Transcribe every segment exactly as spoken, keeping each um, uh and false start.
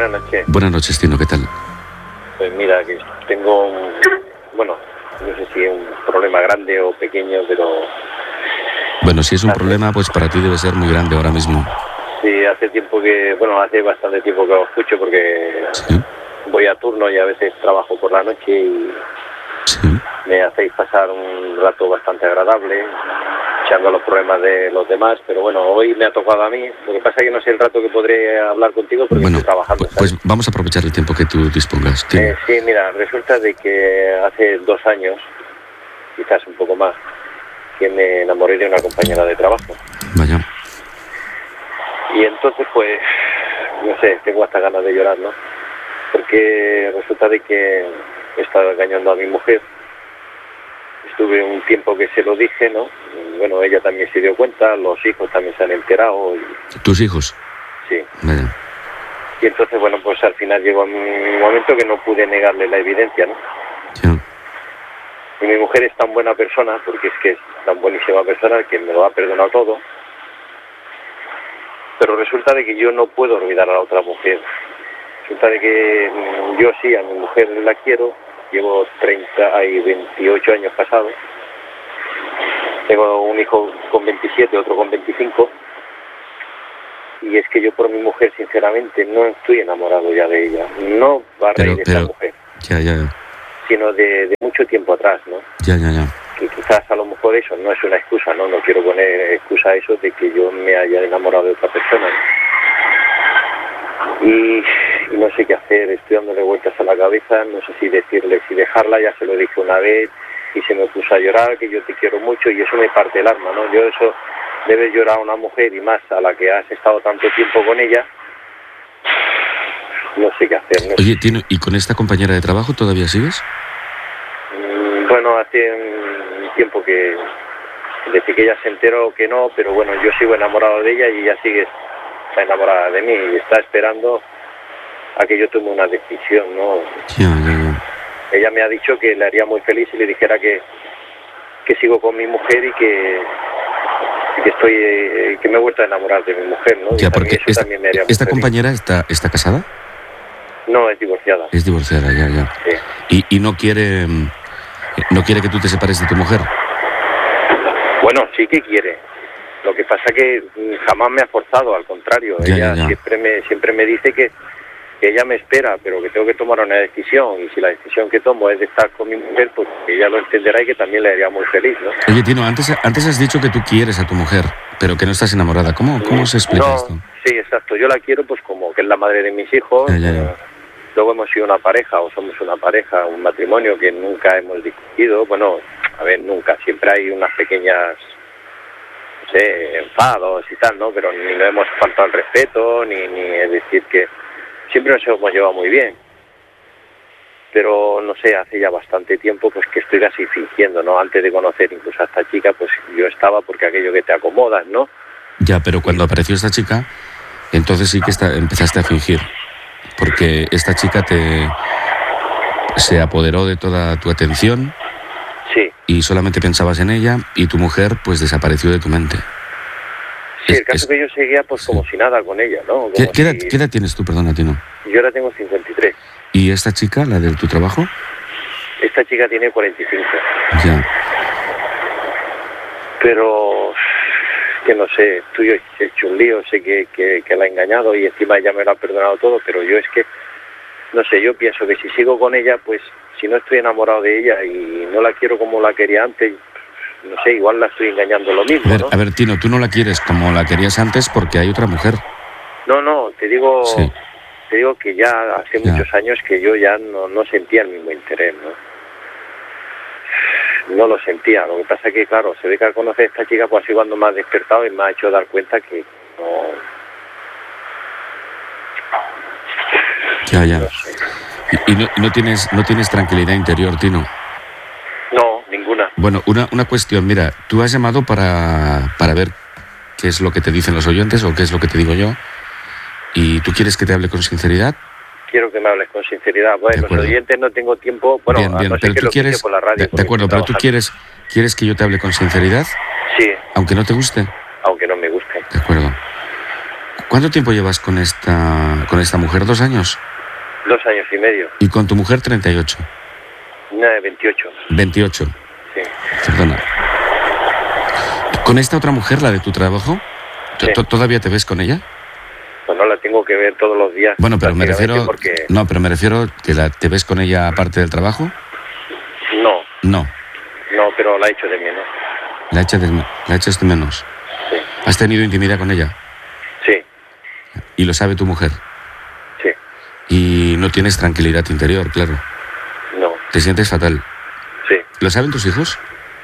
buenas noches. Buenas noches, Tino, ¿qué tal? Pues mira, que tengo un, bueno, no sé si es un problema grande o pequeño, pero... Bueno, si es un problema, pues para ti debe ser muy grande ahora mismo. Sí, hace tiempo que, bueno, hace bastante tiempo que os escucho porque ¿Sí? voy a turno y a veces trabajo por la noche y Sí. me hacéis pasar un rato bastante agradable, echando los problemas de los demás, pero bueno, hoy me ha tocado a mí. Lo que pasa es que no sé el rato que podré hablar contigo porque Bueno, estoy trabajando. pues, pues vamos a aprovechar el tiempo que tú dispongas. Tino. Eh, sí, mira, resulta de que hace dos años, quizás un poco más, que me enamoré de una compañera de trabajo. Vaya. Y entonces, pues, no sé, tengo hasta ganas de llorar, ¿no? Porque resulta de que he estado engañando a mi mujer. Estuve un tiempo que se lo dije, ¿no? Y bueno, ella también se dio cuenta, los hijos también se han enterado. Y, ¿Tus hijos? sí. Vaya. Y entonces, bueno, pues al final llegó un momento que no pude negarle la evidencia, ¿no? Ya. Y mi mujer es tan buena persona, porque es que es tan buenísima persona que me lo ha perdonado todo. Pero resulta de que yo no puedo olvidar a la otra mujer. Resulta de que yo sí, a mi mujer la quiero. Llevo treinta y veintiocho años casado. Tengo un hijo con veintisiete, otro con veinticinco. Y es que yo por mi mujer, sinceramente, no estoy enamorado ya de ella. No va a Pero, reír de pero, esta mujer, ya, ya, ya. sino de, de mucho tiempo atrás, ¿no? Ya, ya, ya. Que quizás a lo mejor eso no es una excusa, ¿no? No quiero poner excusa a eso de que yo me haya enamorado de otra persona, ¿no? Y, y no sé qué hacer, estoy dándole vueltas a la cabeza, no sé si decirle, si dejarla, ya se lo dije una vez y se me puso a llorar, que yo te quiero mucho y eso me parte el alma, ¿no? Yo eso, debe llorar a una mujer y más a la que has estado tanto tiempo con ella, no sé qué hacer, ¿no? Oye, Tino, ¿y con esta compañera de trabajo todavía sigues? Bueno, hace un tiempo que desde que ella se enteró que no, pero bueno, yo sigo enamorado de ella y ella sigue está enamorada de mí y está esperando a que yo tome una decisión, ¿no? Ya, ya, ya. Ella me ha dicho que le haría muy feliz si le dijera que, que sigo con mi mujer y que, y que estoy eh, que me he vuelto a enamorar de mi mujer, ¿no? Ya, Y también porque eso esta, también me haría muy esta feliz. compañera está, está casada. No, es divorciada. Es divorciada, ya, ya. Sí. Y, y no quiere mm, no quiere que tú te separes de tu mujer. Bueno, sí que quiere. Lo que pasa que jamás me ha forzado, al contrario. Ya, ella ya, ya. siempre me siempre me dice que, que ella me espera, pero que tengo que tomar una decisión. Y si la decisión que tomo es de estar con mi mujer, pues ella lo entenderá y que también le haría muy feliz, ¿no? Oye, Tino, antes, antes has dicho que tú quieres a tu mujer, pero que no estás enamorada. ¿Cómo, cómo se explica no, esto? Sí, exacto. Yo la quiero pues como que es la madre de mis hijos. Ya, ya, ya. Eh, luego hemos sido una pareja, o somos una pareja, un matrimonio que nunca hemos discutido. Bueno, a ver, nunca. Siempre hay unas pequeñas, no sé, enfados y tal, ¿no? Pero ni nos hemos faltado al respeto, ni, ni es decir que siempre nos hemos llevado muy bien. Pero, no sé, hace ya bastante tiempo pues que estoy casi fingiendo, ¿no? Antes de conocer incluso a esta chica, pues yo estaba porque aquello que te acomodas, ¿no? Ya, pero cuando apareció esta chica, entonces sí que está, empezaste a fingir. Porque esta chica te se apoderó de toda tu atención Sí. y solamente pensabas en ella y tu mujer pues desapareció de tu mente. Sí, Es- el caso es- es que yo seguía pues sí. como si nada con ella, ¿no? Como ¿Qué, qué edad, si- qué edad tienes tú, perdona, Tino? Yo ahora tengo cincuenta y tres. ¿Y esta chica, la de tu trabajo? Esta chica tiene cuarenta y cinco. Ya. Pero que no sé, estoy hecho un lío, sé que, que, que la he engañado y encima ella me lo ha perdonado todo, pero yo es que, no sé, yo pienso que si sigo con ella, pues si no estoy enamorado de ella y no la quiero como la quería antes, no sé, igual la estoy engañando lo A mismo, ver, ¿no? a ver, Tino, tú no la quieres como la querías antes porque hay otra mujer. No, no, te digo, Sí. te digo que ya hace Ya. muchos años que yo ya no, no sentía el mismo interés, ¿no? No lo sentía, lo que pasa es que, claro, se ve que al conocer a esta chica, pues así cuando me ha despertado y me ha hecho dar cuenta que no... Ya, ya. no sé. Y, y no, y no tienes no tienes tranquilidad interior, Tino. No, ninguna. Bueno, una, una cuestión, mira, tú has llamado para, para ver qué es lo que te dicen los oyentes o qué es lo que te digo yo, y tú quieres que te hable con sinceridad. Quiero que me hables con sinceridad. De Bueno, los acuerdo. oyentes no tengo tiempo, bueno, bien, a bien, no ser pero que tú lo quieres, escuche por la radio. de, de porque acuerdo, estoy pero tú trabajando. quieres, quieres que yo te hable con sinceridad, Sí, aunque no te guste. aunque no me guste. De acuerdo. ¿Cuánto tiempo llevas con esta, con esta mujer? ¿Dos años? Dos años y medio. ¿Y con tu mujer treinta y ocho? Una de veintiocho. veintiocho. Sí. Perdona. ¿Con esta otra mujer, la de tu trabajo? Sí. ¿Todavía te ves con ella? Pues no la tengo que ver todos los días. Bueno, pero me refiero... Porque... No, pero me refiero que la, te ves con ella aparte del trabajo. No. No. No, pero la echo de menos. La echas de, la echas de menos. Sí. ¿Has tenido intimidad con ella? Sí. ¿Y lo sabe tu mujer? Sí. Y no tienes tranquilidad interior, claro. No. ¿Te sientes fatal? Sí. ¿Lo saben tus hijos?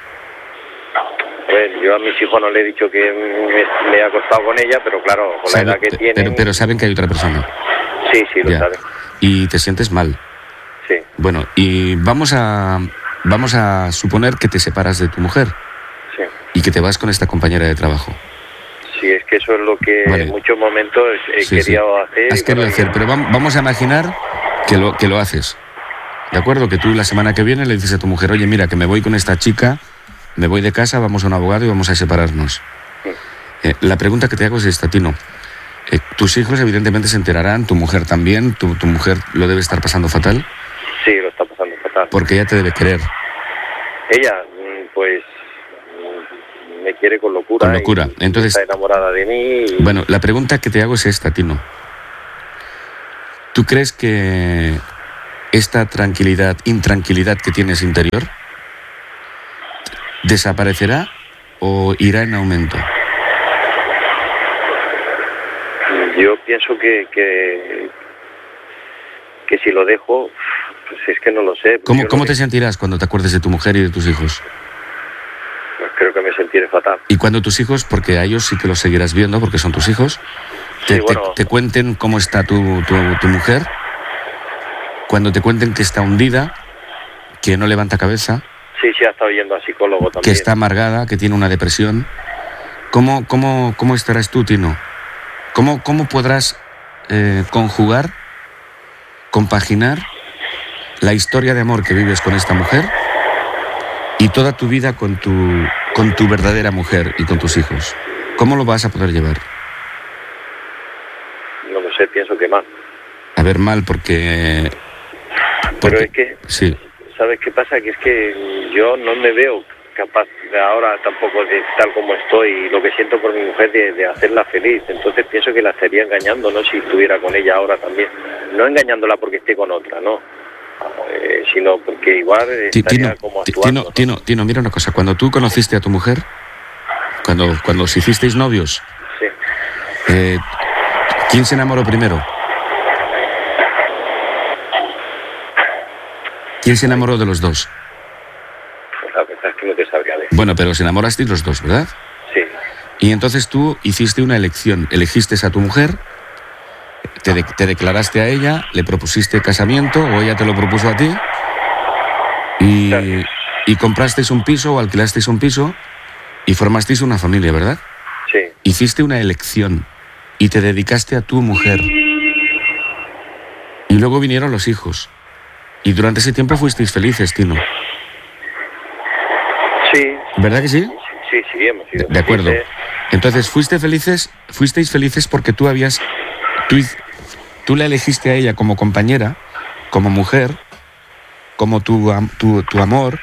A ver, yo a mis hijos no le he dicho que me, me he acostado con ella, pero claro, con la Sabe, edad que pero, tienen... pero saben que hay otra persona. Sí, sí, lo Ya. saben. Y te sientes mal. Sí. Bueno, y vamos a, vamos a suponer que te separas de tu mujer Sí. y que te vas con esta compañera de trabajo. Sí, es que eso es lo que Vale. en muchos momentos he Sí, querido sí. hacer. Has y querido bueno, hacer, pero vam- vamos a imaginar que lo, que lo haces. ¿De acuerdo? Que tú la semana que viene le dices a tu mujer, oye, mira, que me voy con esta chica, me voy de casa, vamos a un abogado y vamos a separarnos. Eh, la pregunta que te hago es esta, Tino. Eh, tus hijos evidentemente se enterarán, tu mujer también, tu, tu mujer lo debe estar pasando fatal, Sí, lo está pasando fatal. porque ella te debe querer. Ella, mm, pues, mm, me quiere con locura. Con locura. y- y Entonces- está enamorada de mí. y- Bueno, la pregunta que te hago es esta, Tino. ¿Tú crees que esta tranquilidad, intranquilidad que tienes interior, desaparecerá o irá en aumento? Yo pienso que, que, que si lo dejo, pues es que no lo sé. ¿Cómo, Yo cómo lo te que- sentirás cuando te acuerdes de tu mujer y de tus hijos? pues creo que me sentiré fatal. Y cuando tus hijos, porque a ellos sí que los seguirás viendo, porque son tus hijos, te, Sí, bueno. te, te cuenten cómo está tu, tu, tu mujer, cuando te cuenten que está hundida, que no levanta cabeza, Sí, sí, ha estado yendo a psicólogo también. que está amargada, que tiene una depresión, ¿cómo, cómo, cómo estarás tú, Tino? ¿Cómo, cómo podrás eh, conjugar, compaginar la historia de amor que vives con esta mujer y toda tu vida con tu, con tu verdadera mujer y con tus hijos? ¿Cómo lo vas a poder llevar? No lo sé, pienso que mal. A ver, mal, porque... Pero porque- es que, Sí, ¿sabes qué pasa? Que es que yo no me veo capaz de ahora tampoco de tal como estoy y lo que siento por mi mujer de, de hacerla feliz. Entonces pienso que la estaría engañando, ¿no? Si estuviera con ella ahora también. No engañándola porque esté con otra, ¿no? Eh, sino porque igual Ti- estaría Tino, como Ti- actuando. Tino, ¿no? Tino, Tino, mira una cosa. Cuando tú conociste a tu mujer, cuando, cuando os hicisteis novios, Sí. eh, ¿quién se enamoró primero? ¿Quién se enamoró de los dos? Pues la verdad es que no te sabría decir. Bueno, pero os enamorasteis los dos, ¿verdad? Sí. Y entonces tú hiciste una elección. Elegiste a tu mujer, te, de- te declaraste a ella, le propusiste casamiento o ella te lo propuso a ti y, Claro. y comprasteis un piso o alquilasteis un piso y formasteis una familia, ¿verdad? Sí. Hiciste una elección y te dedicaste a tu mujer. Y luego vinieron los hijos. Y durante ese tiempo fuisteis felices, Tino. Sí. ¿Verdad que sí? Sí, sí, hemos De, sido de acuerdo. felices. Entonces, fuiste felices, fuisteis felices porque tú habías, tú, hiz- tú la elegiste a ella como compañera, como mujer, como tu, am- tu, tu amor,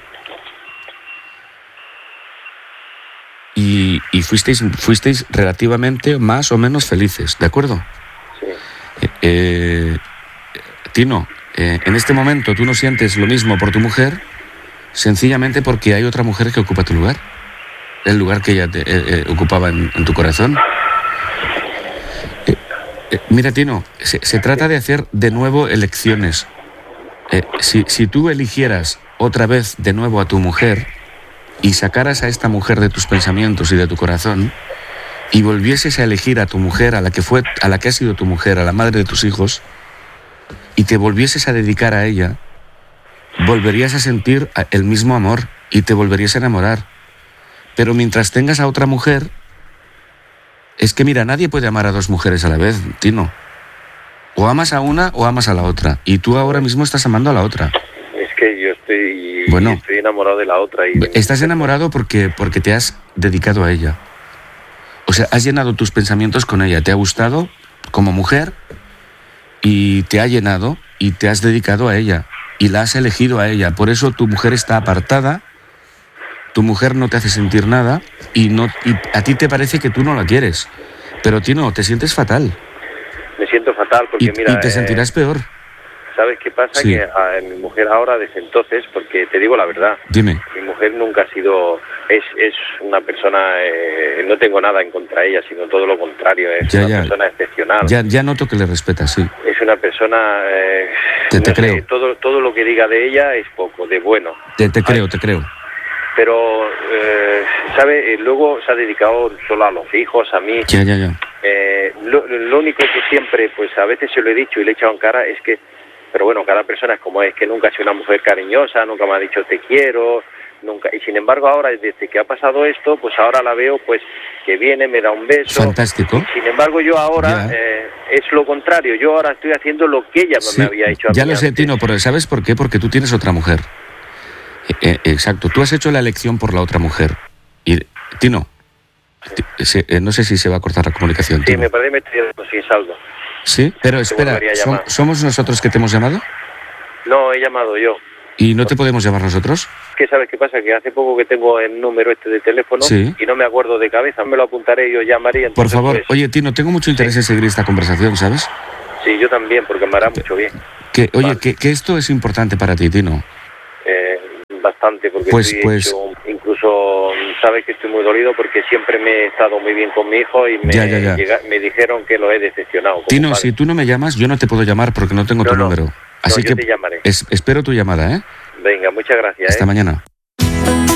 y, y fuisteis, fuisteis relativamente más o menos felices, ¿de acuerdo? Sí. Eh, eh, Tino, eh, en este momento tú no sientes lo mismo por tu mujer, sencillamente porque hay otra mujer que ocupa tu lugar, el lugar que ella te, eh, eh, ocupaba en, en tu corazón. Eh, eh, mira, Tino, se, se trata de hacer de nuevo elecciones. Eh, si, si tú eligieras otra vez de nuevo a tu mujer y sacaras a esta mujer de tus pensamientos y de tu corazón y volvieses a elegir a tu mujer, a la que fue, a la que ha sido tu mujer, a la madre de tus hijos, y te volvieses a dedicar a ella, volverías a sentir a- el mismo amor y te volverías a enamorar. Pero mientras tengas a otra mujer, es que mira, nadie puede amar a dos mujeres a la vez, Tino. O amas a una o amas a la otra. Y tú ahora mismo estás amando a la otra. Es que yo estoy, Bueno. estoy enamorado de la otra. Y Estás enamorado porque, porque te has dedicado a ella. O O sea, has llenado tus pensamientos con ella, te ha gustado como mujer y te ha llenado y te has dedicado a ella y la has elegido a ella. Por eso tu mujer está apartada, tu mujer no te hace sentir nada y, no, y a ti te parece que tú no la quieres. Pero Tino, te sientes fatal. Me siento fatal porque, Y, mira... y te sentirás eh, peor. ¿Sabes qué pasa? Sí. Que a mi mujer ahora, desde entonces, porque te digo la verdad, Dime. mi mujer nunca ha sido... Es, es una persona... Eh, no tengo nada en contra de ella, sino todo lo contrario. Es Ya, una ya. persona excepcional. Ya, ya noto que le respetas, sí. Es una persona... Eh, Te- te no sé, creo. todo, todo lo que diga de ella es poco, de bueno. Te, te creo, te creo. Pero, eh, ¿sabe? Eh, Luego se ha dedicado solo a los hijos, a mí. Ya, ya, ya. Eh, lo, lo único que siempre, pues a veces se lo he dicho y le he echado en cara, es que, pero bueno, cada persona es como es, que nunca ha sido una mujer cariñosa, nunca me ha dicho te quiero, nunca. Y sin embargo ahora, desde que ha pasado esto, pues ahora la veo, pues, que viene, me da un beso. Fantástico. Y sin embargo yo ahora, Ya. eh, es lo contrario, yo ahora estoy haciendo lo que ella Sí, me había hecho a ya mí lo sé, antes. Tino, pero ¿sabes por qué? Porque tú tienes otra mujer. Eh, eh, exacto, tú has hecho la elección por la otra mujer. Y, Tino, ti- se- eh, no sé si se va a cortar la comunicación. Sí, Tino. me parece que me estoy quedando sin saldo. Sí, pero espera, volvería a ¿som- llamar. ¿somos nosotros que te hemos llamado? No, he llamado yo. ¿Y no te podemos llamar nosotros? ¿Qué sabes qué pasa? Que hace poco que tengo el número este de teléfono Sí. y no me acuerdo de cabeza, me lo apuntaré y yo llamaré. Por entonces, favor, pues, oye, Tino, tengo mucho interés en seguir esta conversación, ¿sabes? sí, yo también, porque me hará mucho bien. Que, oye, Vale. que, que esto es importante para ti, Tino. Eh, bastante, porque Pues- estoy pues- hecho- incluso sabes que estoy muy dolido porque siempre me he estado muy bien con mi hijo y me, Ya, ya, ya. llega- me dijeron que lo he decepcionado. como Tino, padre. si tú no me llamas, yo no te puedo llamar porque no tengo No, tu no. número. No, Así yo que te llamaré. es- espero tu llamada, ¿eh? Venga, muchas gracias. Hasta ¿eh? mañana.